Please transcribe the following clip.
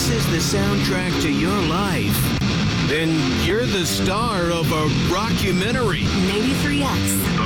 this is the soundtrack to your life, then you're the star of a rockumentary. 93X.